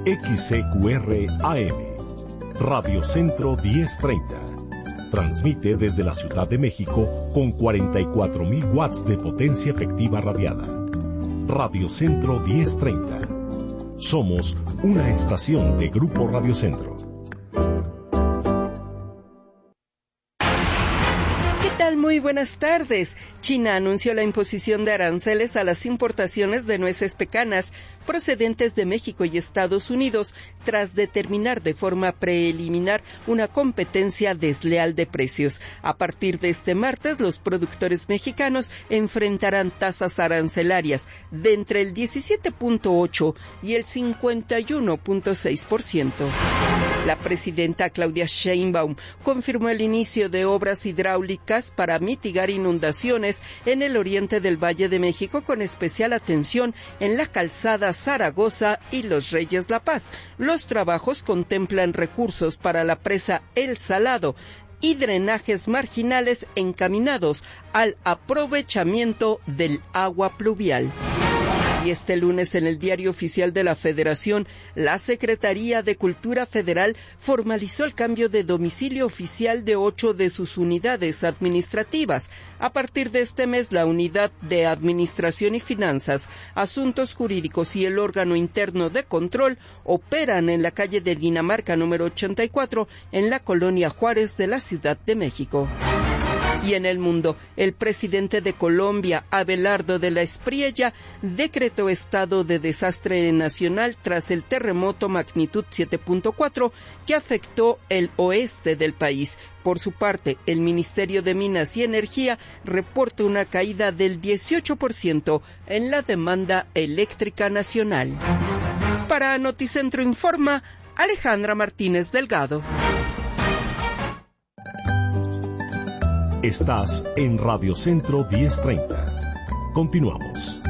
XCQR AM, Radio Centro 1030. Transmite desde la Ciudad de México con 44,000 watts de potencia efectiva radiada. Radio Centro 1030. Somos una estación de Grupo Radio Centro. Muy buenas tardes. China anunció la imposición de aranceles a las importaciones de nueces pecanas procedentes de México y Estados Unidos tras determinar de forma preliminar una competencia desleal de precios. A partir de este martes, los productores mexicanos enfrentarán tasas arancelarias de entre el 17.8 y el 51.6%. La presidenta Claudia Sheinbaum confirmó el inicio de obras hidráulicas para mitigar inundaciones en el oriente del Valle de México, con especial atención en la calzada Zaragoza y Los Reyes La Paz. Los trabajos contemplan recursos para la presa El Salado y drenajes marginales encaminados al aprovechamiento del agua pluvial. Y este lunes, en el Diario Oficial de la Federación, la Secretaría de Cultura Federal formalizó el cambio de domicilio oficial de 8 de sus unidades administrativas. A partir de este mes, la Unidad de Administración y Finanzas, Asuntos Jurídicos y el órgano interno de control operan en la calle de Dinamarca número 84, en la Colonia Juárez de la Ciudad de México. Y en el mundo, el presidente de Colombia, Abelardo de la Espriella, decretó estado de desastre nacional tras el terremoto magnitud 7.4 que afectó el oeste del país. Por su parte, el Ministerio de Minas y Energía reporta una caída del 18% en la demanda eléctrica nacional. Para Noticentro Informa, Alejandra Martínez Delgado. Estás en Radio Centro 1030. Continuamos.